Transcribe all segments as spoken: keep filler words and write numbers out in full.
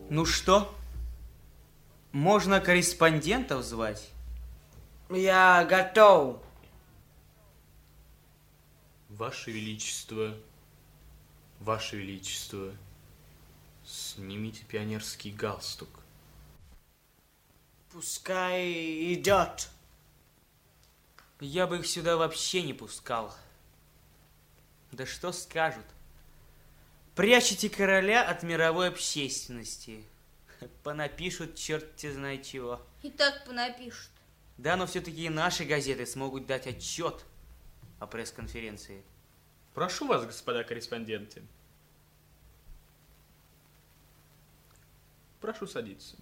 Ну что, можно корреспондентов звать? Я готов. Ваше Величество, Ваше Величество, снимите пионерский галстук. Пускай идет. Я бы их сюда вообще не пускал. Да что скажут? Прячете короля от мировой общественности. Понапишут черт-те знает чего. И так понапишут. Да, но все-таки и наши газеты смогут дать отчет о пресс-конференции. Прошу вас, господа корреспонденты. Прошу садиться.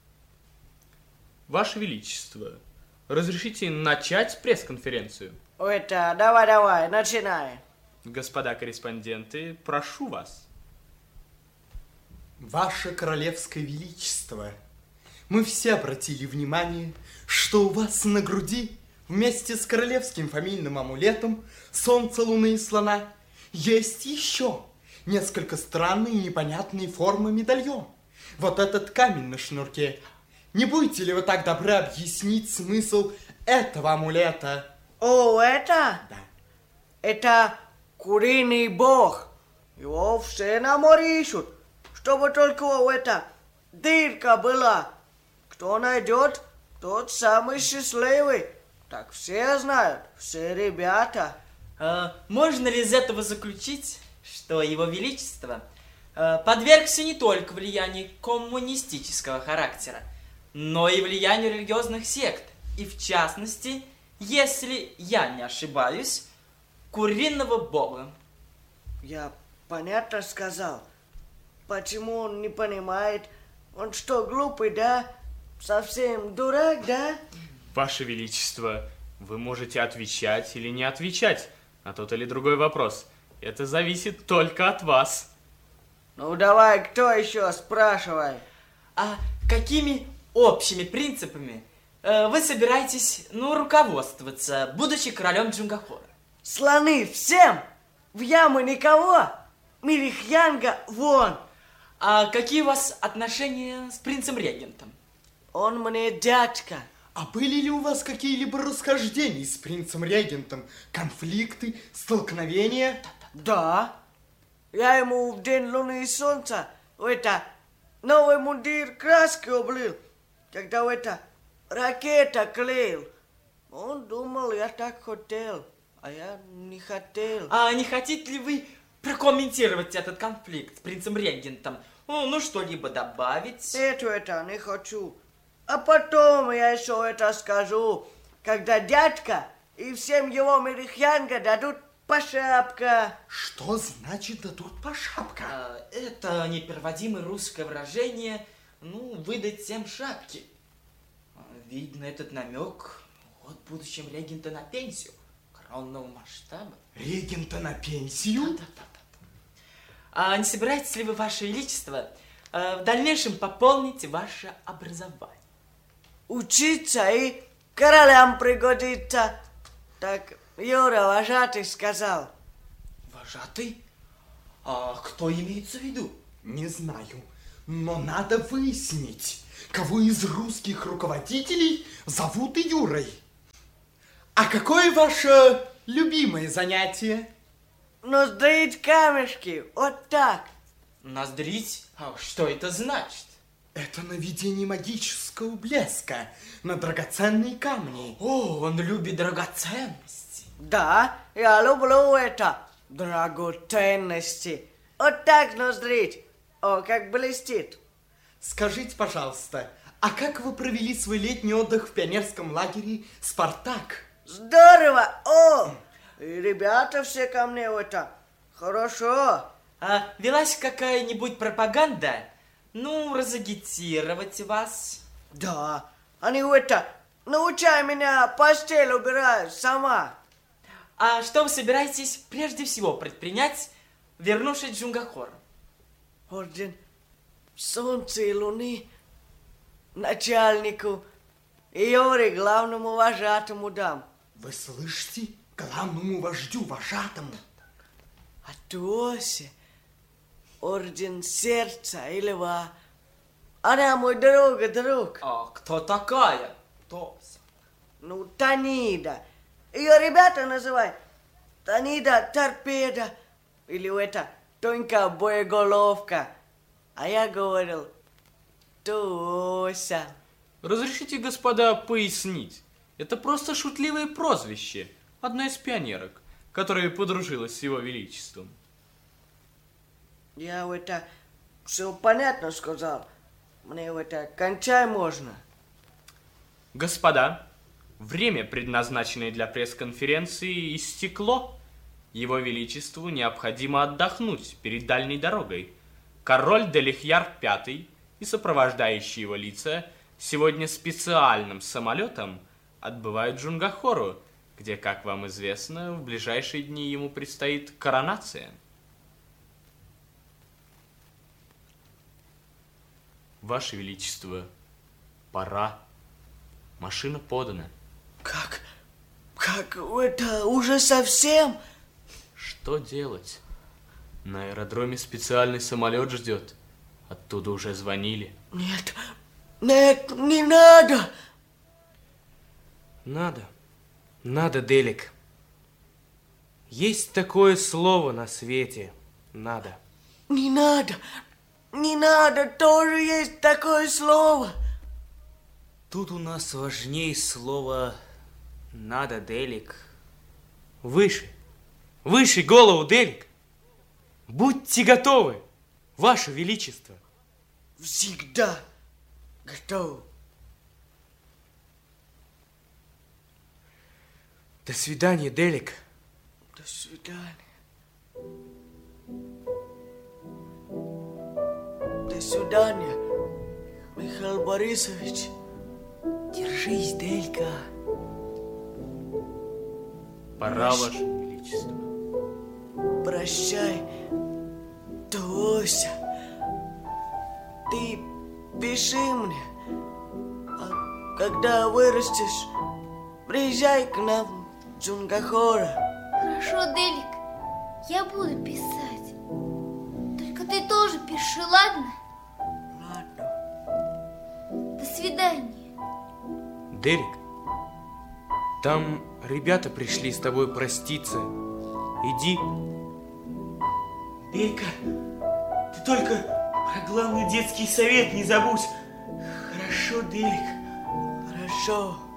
Ваше Величество, разрешите начать пресс-конференцию? Это, давай-давай, начинай. Господа корреспонденты, прошу вас. Ваше Королевское Величество, мы все обратили внимание, что у вас на груди вместе с королевским фамильным амулетом солнца, луны и слона есть еще несколько странные и непонятные формы медальон. Вот этот камень на шнурке. Не будете ли вы так добры объяснить смысл этого амулета? О, это? Да. Это куриный бог. Его все на море ищут, чтобы только у это дырка была. Кто найдет, тот самый счастливый. Так все знают, все ребята. А, можно ли из этого заключить, что его величество а, подвергся не только влиянию коммунистического характера, но и влиянию религиозных сект, и в частности, если я не ошибаюсь, куриного бога? Я понятно сказал. Почему он не понимает? Он что, глупый, да? Совсем дурак, да? Ваше Величество, вы можете отвечать или не отвечать на тот или другой вопрос. Это зависит только от вас. Ну давай, кто еще спрашивай? А какими общими принципами э, вы собираетесь, ну, руководствоваться, будучи королем Джунгахора? Слоны всем! В ямы никого! Мирихьянга вон! А какие у вас отношения с принцем-регентом? Он мне дядька. А были ли у вас какие-либо расхождения с принцем-регентом? Конфликты, столкновения? Да. Я ему в день луны и солнца в это новый мундир краски облил, когда в это ракета клеил. Он думал, я так хотел, а я не хотел. А не хотите ли вы прокомментировать этот конфликт с принцем-регентом? Ну, ну что-либо добавить? Это, это не хочу. А потом я еще это скажу, когда дядька и всем его Мирихьянга дадут по шапка. Что значит дадут по шапка? А, это непереводимое русское выражение, ну, выдать всем шапки. А, видно, этот намек от будущего регента на пенсию коронного масштаба. Регента на пенсию? Да-да-да. А не собираетесь ли вы, Ваше Величество, в дальнейшем пополнить ваше образование? Учиться и королям пригодится. Так Юра вожатый сказал. Вожатый? А кто имеется в виду? Не знаю, но надо выяснить, кого из русских руководителей зовут Юрой. А какое ваше любимое занятие? Ноздрить камешки, вот так. Ноздрить? А что это значит? Это наведение магического блеска на драгоценные камни. О, он любит драгоценности. Да, я люблю это, драгоценности. Вот так ноздрить. О, как блестит. Скажите, пожалуйста, а как вы провели свой летний отдых в пионерском лагере «Спартак»? Здорово! О, и ребята все ко мне в это. Хорошо. А велась какая-нибудь пропаганда? Ну, разагитировать вас? Да, они в это, научай меня постель убирать сама. А что вы собираетесь прежде всего предпринять, вернувшись в Джунгахор? Орден солнца и луны начальнику и Юре главному вожатому дам. Вы слышите? Главному вождю, вожатому. А Туосе орден сердца и льва Она мой дорога, друг. А кто такая? Тося. Ну, Танида. Ее ребята называют Танида Торпеда. Или это Тонька Боеголовка. А я говорил Тося. Разрешите, господа, пояснить. Это просто шутливое прозвище одной из пионерок, которая подружилась с его величеством. Я это все понятно сказал. Мне это кончай можно. Господа, время, предназначенное для пресс-конференции, истекло. Его величеству необходимо отдохнуть перед дальней дорогой. Король Делихьяр Пятый и сопровождающие его лица сегодня специальным самолетом отбывают в Джунгахору, где, как вам известно, в ближайшие дни ему предстоит коронация. Ваше Величество, пора. Машина подана. Как? Как? Это уже совсем? Что делать? На аэродроме специальный самолет ждет. Оттуда уже звонили. Нет, нет, не надо. Надо. Надо, Делик. Есть такое слово на свете. Надо. Не надо. Не надо, тоже есть такое слово. Тут у нас важнее слово «надо», Делик. Выше, выше голову, Делик. Будьте готовы, Ваше Величество. Всегда готов. До свидания, Делик. До свидания. До свидания, Михаил Борисович. Держись, Делька. Пора, Ваше Величество. Прощай, Тося. Ты пиши мне, а когда вырастешь, приезжай к нам в Джунгахора. Хорошо, Делик, я буду писать. Только ты тоже пиши, ладно? Ладно. До свидания. Делик, там ребята пришли с тобой проститься. Иди. Делька, ты только про главный детский совет не забудь. Хорошо, Делик? Хорошо.